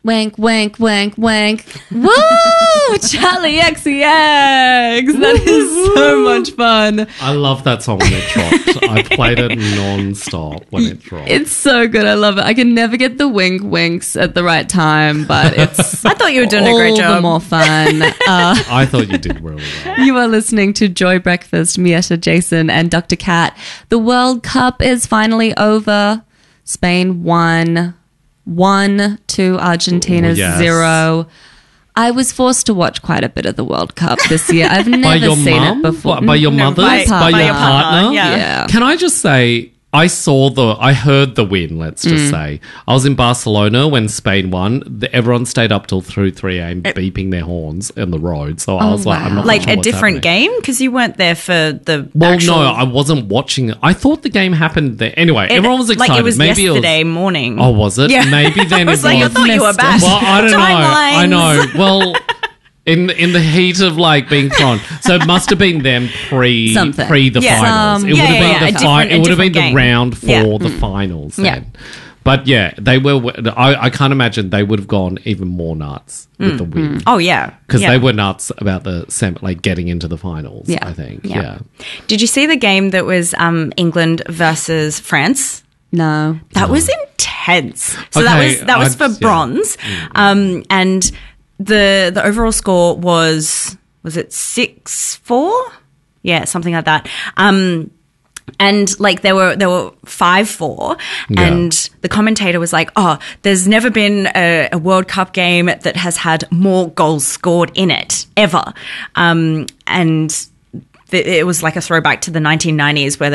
Wank, wank, wank, wank. Woo! Charlie XCX! That is so much fun. I love that song when it dropped. I played it non-stop when it dropped. It's so good. I love it. I can never get the wink winks at the right time, but it's I thought you were doing a great all job. the more fun. I thought you did really well. You are listening to Joy Breakfast, Mietta, Jason, and Dr. Cat. The World Cup is finally over. Spain won 1-2 Argentina's Yes. 0. I was forced to watch quite a bit of the World Cup this year. I've never By your seen mum? it before. By your mother? by By your partner? Yeah. Can I just say, I heard the win, let's just say. I was in Barcelona when Spain won. Everyone stayed up till 3 a.m. beeping their horns on the road. So I was like, I'm not Like sure a what's different happening. game? Because you weren't there for the Well, actual... no, I wasn't watching it. I thought the game happened there. Anyway, everyone was excited. Like it was Maybe yesterday morning. Oh, was it? Yeah. Maybe then I was it like, I was. thought you were back. Well, I don't know. I Timelines. know. Well, in the heat of like being thrown, so it must have been them pre the Yeah. finals. It would Yeah, have been yeah, the yeah. It would have been A different the game. round for Yeah. the finals. Then. Yeah. But yeah, they were. I can't imagine they would have gone even more nuts with the win. Oh, yeah. Because Yeah. they were nuts about like getting into the finals. Yeah. I think. Yeah. Yeah. Did you see the game that was England versus France? No. That was intense. So Okay, that was for yeah. bronze. And the overall score was it 6-4? Yeah, something like that. And like there were 5-4, Yeah. and the commentator was like, "Oh, there's never been a World Cup game that has had more goals scored in it ever." And it was like a throwback to the 1990s where